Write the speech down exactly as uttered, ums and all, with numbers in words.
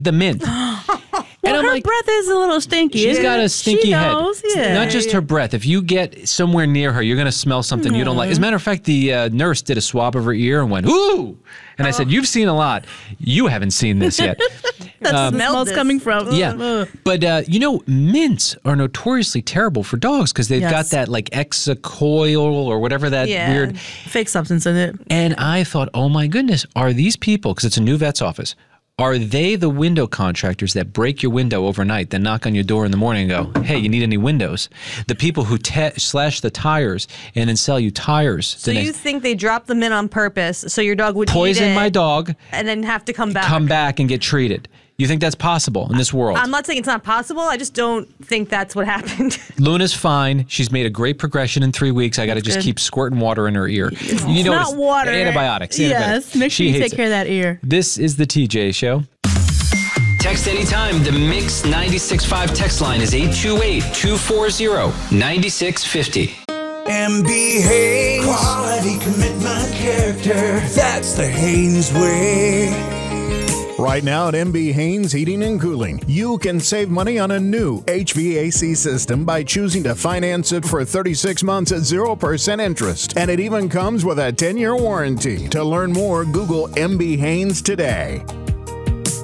The mint. Well, and I'm her like, breath is a little stinky. She's got a stinky she head. knows, yeah. Not just her breath. If you get somewhere near her, you're going to smell something mm. you don't like. As a matter of fact, the uh, nurse did a swab of her ear and went, ooh. And oh. I said, you've seen a lot. You haven't seen this yet. That's um, the smell's coming from. Yeah. But, uh, you know, mints are notoriously terrible for dogs because they've yes. got that, like, Exacoil or whatever that yeah. weird. Fake substance in it. And I thought, oh, my goodness, are these people, because it's a new vet's office, are they the window contractors that break your window overnight, then knock on your door in the morning and go, hey, you need any windows? The people who te- slash the tires and then sell you tires. So you next- think they drop them in on purpose so your dog would poison eat it my dog and then have to come back? Come back and get treated. You think that's possible in this world? I'm not saying it's not possible. I just don't think that's what happened. Luna's fine. She's made a great progression in three weeks. I got to just good. keep squirting water in her ear. It's you know, not it's water. Antibiotics. Yes. Antibiotics. Make sure she you take it. care of that ear. This is the T J Show. Text anytime. The Mix ninety-six point five text line is eight two eight, two four zero, nine six five zero. M B Haynes. Quality, commitment, character. That's the Haynes way. Right now at M B Haynes Heating and Cooling, you can save money on a new H V A C system by choosing to finance it for thirty-six months at zero percent interest. And it even comes with a ten-year warranty. To learn more, Google M B Haynes today.